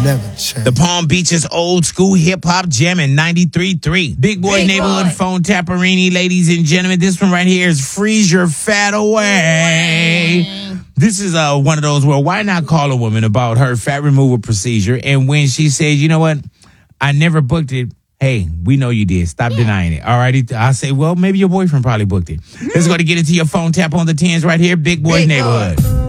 never change. The Palm Beaches old school hip hop jamming 93.3. Big Boy Neighborhood Phone Tapperini, ladies and gentlemen. This one right here is Freeze Your Fat Away. This is one of those where why not call a woman about her fat removal procedure, and when she says, you know what, I never booked it. Hey, we know you did. Stop denying it. All righty. I say, well, maybe your boyfriend probably booked it. Let's go to get into your phone tap on the 10s right here. Big Boy Neighborhood.